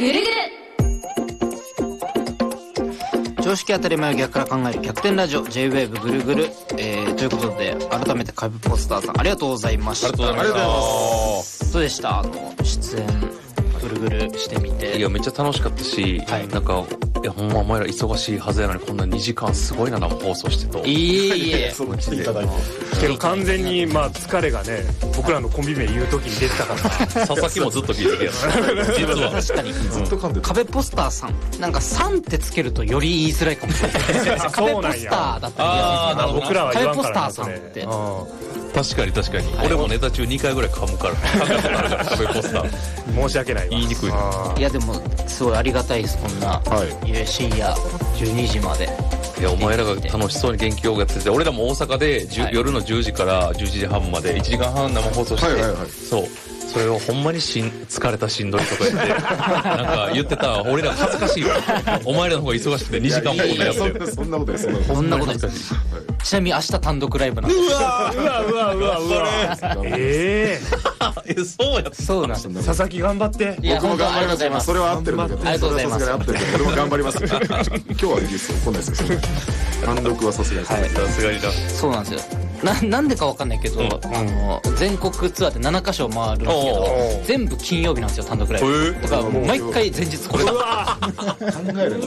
ぐるぐる。 常識当たり前を逆から考える逆転ラジオ J-WAVE ぐるぐる、ということで改めてカブポスターさんありがとうございました。 ありがとうございます。 どうでした？出演ぐるぐるしてみて。 いやめっちゃ楽しかったし、はい、なんかいやほんまお前ら忙しいはずやのにこんな2時間すごいな生放送してと。 いえそう来ていただいて。 けど完全にまあ疲れがね僕らのコンビ名言う時に出てたから佐々木もずっと聞いてるやつ実は確かにずっと噛んでる。 壁ポスターさんなんか3ってつけるとより言いづらいかもしれない壁ポスターだったら僕らは言わん壁からポスターさんって確かに確かに、はい、俺もネタ中2回ぐらい噛むから噛むことあるから壁ポスター申し訳ないわ言いにくいいやでもすごいありがたいですこんな、はい、深夜12時までいやお前らが楽しそうに元気よくやってて俺らも大阪で、はい、夜の10時から11時半まで1時間半生放送して、はいはいはい、そうそれをほんまに疲れたしんどいとか言ってなんか言ってた俺ら恥ずかしいわお前らの方が忙しくて2時間もこんなやってるそんなことですそんなことです。ちなみに明日単独ライブなんです。 うわそうやそうなんです。 佐々木頑張って。 僕も頑張ります。それは合ってるんだけど。 ありがとうございます。 俺も頑張ります。今日はいいですよ。こんなですよ。単独はさすがにさすがにだ。 そうなんですよ。なんでかわかんないけど、全国ツアーって7カ所回るんですけど全部金曜日なんですよ単独ライブだからもう毎回前日これ考える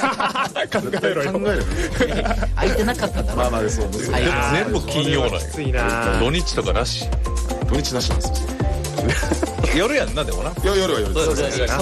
空いてなかったんだろまあまあそうです全部金曜なん土日とかなし土日なしなんですよ夜やんなでもな夜は夜そうですね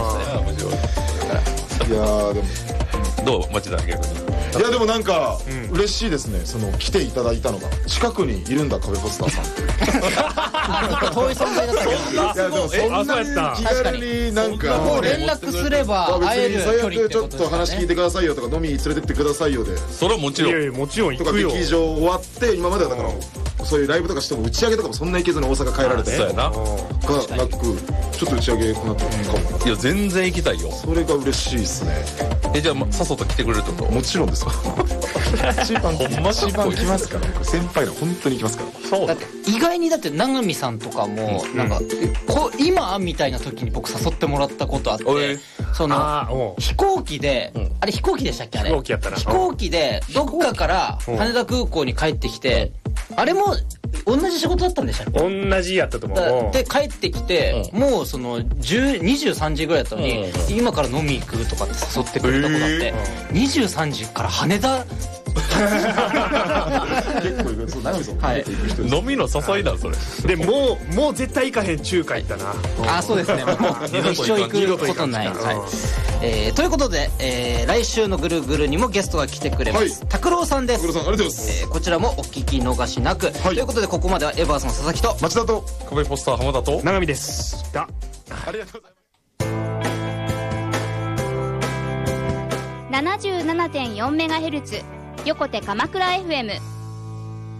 いやでもどう町田逆にいやでもなんか嬉しいですねその来ていただいたのが近くにいるんだ壁ポスターさんって遠い存在だったけどいやでもそんなに気軽になんかもう連絡すれば会える距離ってことですよねちょっと話聞いてくださいよとか飲みに連れてってくださいよでそれはもちろんもちろん行くよとか劇場終わって今まではだからそういうライブとかしても打ち上げとかもそんな行けずに大阪帰られてそうやながなくちょっと打ち上げこうなってるかもいや全然行きたいよそれが嬉しいですねじゃあさっさと来てくれるってこともちろんです一番来ますから先輩ら本当に来ますからそうだって意外にだって永見さんとかもなんか今みたいな時に僕誘ってもらったことあってその飛行機であれ飛行機でしたっけあれ飛行機やったな飛行機でどっかから羽田空港に帰ってきてあれも同じ仕事だったんでしたっけ同じやったと思うで帰ってきてもうその23時ぐらいだったのに今から飲み行くとかって誘ってくれたことあって23時から羽田結構いるそう永見さんも行く人です飲みの誘いだそれでもう絶対行かへん中華行ったなあそうですねもう一生行くことないということで来週のぐるぐるにもゲストが来てくれます拓郎さんです。 拓郎さんありがとうございますこちらもお聞き逃しなくということでここまではエバースの佐々木と町田と壁ポスター浜田と永見でした。 ありがとうございます。 77.4MHz 横手鎌倉 FM